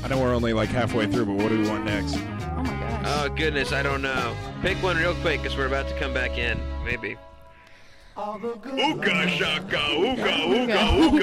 know we're only like halfway through, but what do we want next? Oh my gosh. Oh, goodness, I don't know. Pick one real quick, because we're about to come back in. Maybe. Ooga shaka, ooga, ooga, ooga.